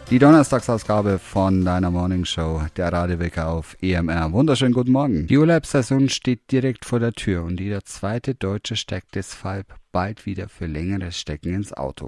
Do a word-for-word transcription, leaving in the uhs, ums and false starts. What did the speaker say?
Die Donnerstagsausgabe von deiner Morning Show, der Radiowecker auf E M R. Wunderschönen guten Morgen. Die Urlaubssaison steht direkt vor der Tür und jeder zweite Deutsche steckt deshalb bald wieder für längeres Stecken ins Auto.